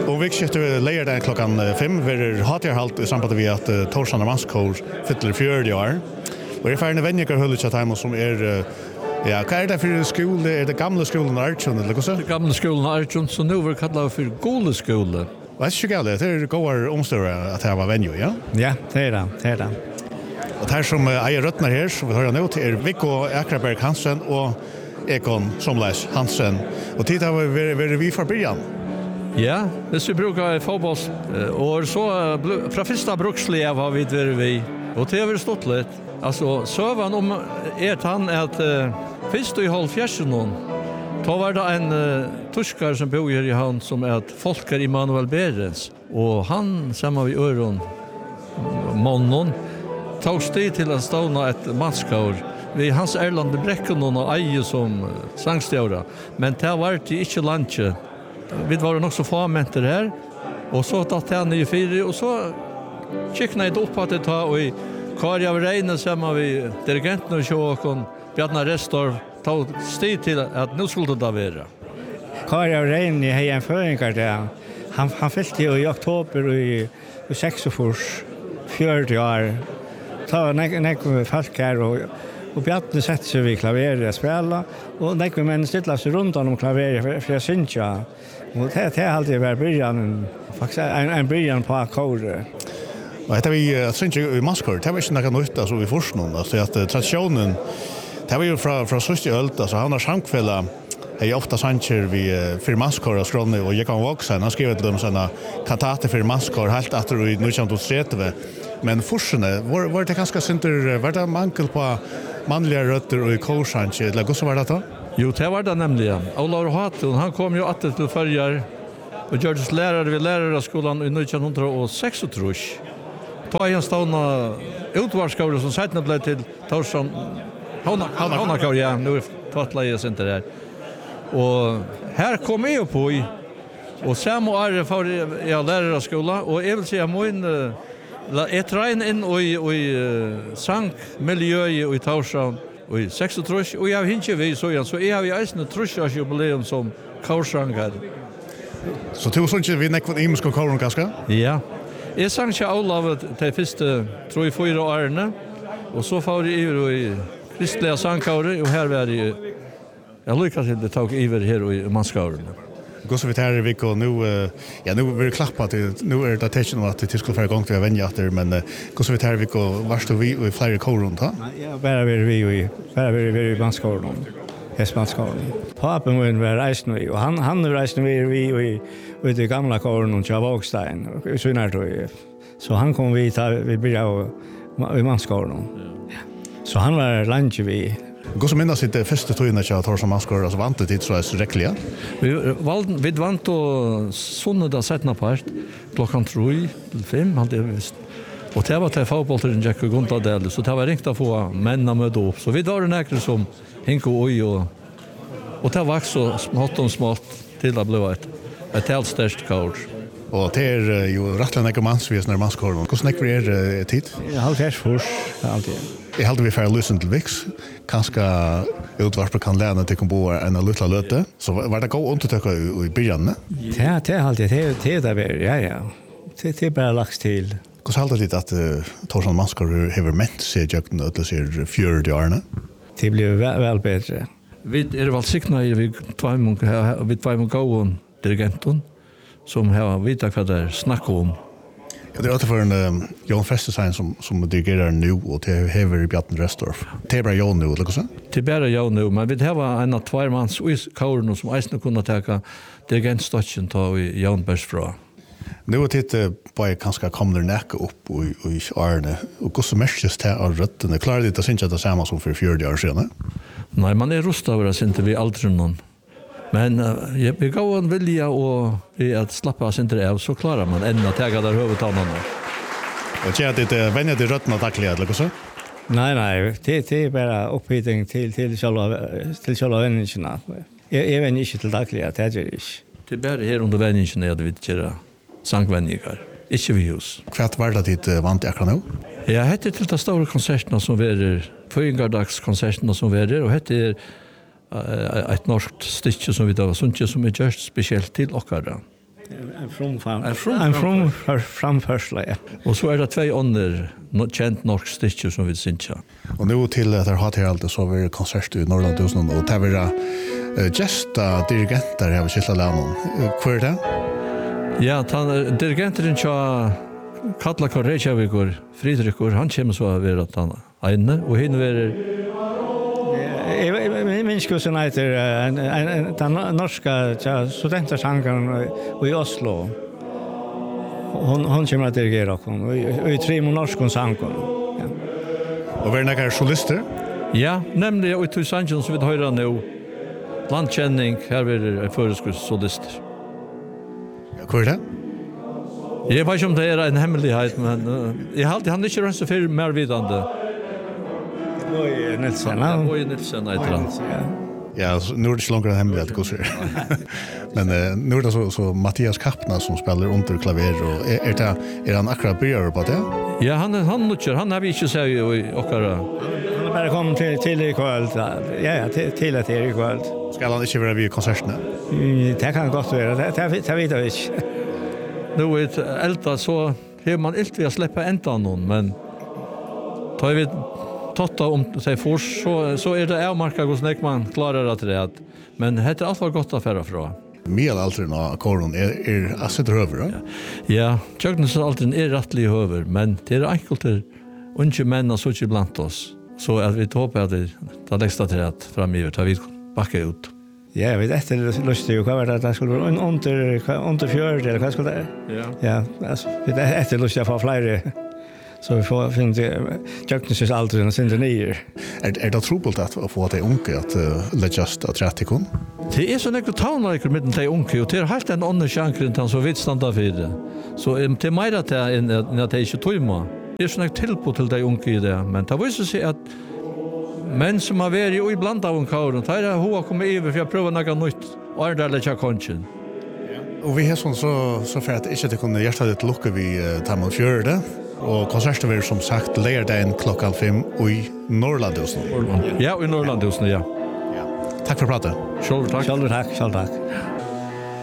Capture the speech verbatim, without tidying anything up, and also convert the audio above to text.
Och vi skiftar lejer där klockan fem. Vi har det halt i samband med att uh, Torsson och Manskor fyller fjörde år. Och det är färre vänniga hullet att hem som är ja, vad är det för skola? Är det gamla skolan Arjun eller vad så? Det gamla skolan Arjun som nu var kallad för Gole skola. Vad är det galet? Det är goar omstörre att det var venue, ja? Ja, det är det, det är det. Och här som äger röttnar här, som vi hör nu till, är Viggo Akraberg Hansen och Ekon Somleis Hansen. Och tid har vi varit vi för början. Ja, hvis vi brukar fotbolls och så från första bruksliv har vi varit vi. Och det har vi stått lite. Alltså, sövan om er han att uh, först i halvfjärsen då var det en uh, tyskar som bor i han som är ett Folker Immanuel Berens. Och han, samma vid öron, mannen, tog steg till att ståna ett manskaur vid hans Erland Bräcken och eje som uh, sangstjåra. Men det var det inte landet. Vi var nog så få människor här. Och så tatt han i fyra och så kiknade det upp att det tar och i Kari av Reine samma vi dirigenten och tjåkon Bjarnar Restorff tog steg till att nu skulle det vara. Kari av Reine har en föringar där. Han, han fyllde ju i oktober i, i sextiofors, fjörde år. Det var näkva folk här och, och Bjarnar sätter sig vid klaveret och spela. Och näkva män ställa sig runt om klaveret för, för jag syns ja. Och det, det har alltid varit början, faktiskt en, en början på akkordet. Och det vi att synge i Manskor, det var inte något nytt alltså i forskningen, alltså att traditionen det var ju från från sista öld alltså han har samkvälla är ofta sanger vi för Manskor och Skråne och jag kan också han skrev ett dem såna kantater för Manskor helt att i nittonhundratrettio men forskningen var var det ganska center var det mankel på manliga rötter och i korsanger eller hur så var det då? Jo, det var det nämligen. Olaur Hattun, han kom ju åter till förjar och gjordes lärare vid lärarskolan i nittonhundrasex tror jag. Ta en stående utvarskåre som sedan blev till Torsson Haunakår, ja, nu tattlar jag inte där. Och här kom jag på i och samma år för jag lärarskola och jag vill säga min ett regn in och i sank miljö i Torsson och i sextiotre och jag hinner vi så igen så jag har ju en trusårs jubileum som kårsångare. Så tog sånt vi nekvat imsko kåren ganska? Ja. Jag sang till Olav till första tror jag fyra åren och så får jag i kristliga sångkårer och här var det jag lyckas till det tog iver här i Manskåren. Gå så vi tar i veckan nu ja nu vill klappa till nu är det attention att det skulle förra gång till vänja efter men gå så vi tar i veckan varst vi i flera kåren ta? Ja, bara vi vi bara vi vi i Manskåren. Hästmanskåren. Papen var reisen vi och han han reisen vi vi i det gamla kåren och Javågstein och så när så han kom vi ta vi började i Manskåren. Ja. Så han var lunch vi. Gå som minnas inte första tøyna till Torsson Manskår alltså vant det så är så räckliga. Vi valde vi vant och söndag sättna part klockan tre till fem hade jag visst. Och det var till fotbollsren Jack och Gunta del så det var ringt att få männa med upp. Så vi var näkre som Henko oj och och det var så smått och smått till att bli ett ett helt störst coach. Och det är ju rättligen en mansvis när man skår. Hur snackar vi er tid? Jag har det först alltid. Jag hade vi för att lyssna till Vix. Kanske utvarp kan lära till kombo en lilla löte. Så var det gå undertöka i början? Ja, det är alltid det det där ja ja. Det är bara lagt till. Hur så alltid att Torsson Manskår har ment sig jökna att det ser fjörde årene? Det blir väl, väl bättre. Vi är väl sikna i vi två månader vi två månader dirigenten som har vita vad det snackar om. Ja, det är för en um, Jon Festestein som som dirigerar nu och det har Bjarnar Restorff. Det är bara Jon nu, eller så? Det är bara Jon nu, men vi har en av två mans i kåren som även kunna ta dirigentstatchen ta i Jon Bergsfra. Nu har tittat på att kanske kommer näka upp och i Arne och hur så märks det av rötterna. Klarar det att inte det samma som för fjörde år sedan? Nej, man är rustad över att inte vi aldrig någon. Men uh, vi går en vilja och vi att slappa oss inte av så klarar man än att ta där huvudtanarna. Och tjej att det är vänja till rötterna tackliga, eller så? Nej, nej, det, det är bara upphittning till, till själva, till själva vänningarna. Jag, jag vänjer inte till dagliga, det är det inte. Det är bara här under vänningarna att vi inte sangvänningar. Ikke vi hos. Kvart var det ditt vant akkurat nu? Ja, hette til de store konsertene som er Føyengardagskonsertene som er og hette er uh, et norskt stykke som vi da var sånt som er gjørst spesielt til okkara. En from En from- en from framförsla, ja. Och så är det två under no, känt norsk stitcher som vi synja. Och nu till att det har till allt så var det konsert i Norrlandhusen och det var uh, gesta dirigenter här vid Kistalanon. Hur är det? Ja, han dirigenten tja Katla Reykjavíkur, Fridrikur, han kommer så att vara han ene och hin är Jag minns hur som heter en den norska studentersangaren i Oslo. Hon hon kommer att dirigera och i tre norska sånger. Ja. Och var det några solister? Ja, nämligen ut till Sanjon som vi höra nu. Landkänning, här är det föreskrivs solister. Hur är det? Jag vet inte om det är en hemlighet, men uh, jag har alltid han inte rönt sig för mer vidande. Oj, Nilsen. Oj, Nilsen heter han. Ja, så nu är det inte längre en hemlighet, hur ser Men uh, nu är det så, så Mattias Kappna som spelar under klaver och är, är, det, är han akkurat börjar på det? Ja, han han nutcher, han har vi inte sett i åkara. Han har bara kommit till till i kväll. Ja, ja, till till att det är i kväll. Ska han inte vara vid konserterna? Mm, det kan gott vara. Det det det vet jag inte. Nu är det älta så har man inte vill släppa ändan någon, men tar vi totta om sig för så så är det avmarka hos när man klarar att det att men det är allt var gott affärer från. Mel aldrig när koron är är asset över, va? Ja, jag så alltid är rättlig över, men det är enkelt till unge män och så inte bland oss. Så att vi hoppas att det tar extra till att framöver tar vi backa ut. Ja, vi det är lustigt ju vad det skulle vara under under fjärde eller vad skulle det? Ja. Ja, alltså vi det är lustigt för fler. Så vi får finna Jöknes aldrig en syndenier. Är är det trubbelt att få det unge att uh, läggas att rättikon? Det är så något townliker med de unge och det är helt en annan chankren han så vitt standa för det. Så det är mer att det är en att det inte tøyma. Det är så något tillpå till de unge i det, men det visar sig att män som har varit i bland av kauren, tar det hoa kommer över för att pröva något nytt och är där lägga konchen. Och vi har sån så så för att inte det kunde hjärta det lucka vi tar mot fjärde och konserten var som sagt lördagen klockan fem i Norrlandhusen. Ja, i Norrlandhusen, ja. Ja. Tack för pratet. Själv tack. Själv tack, själv tack.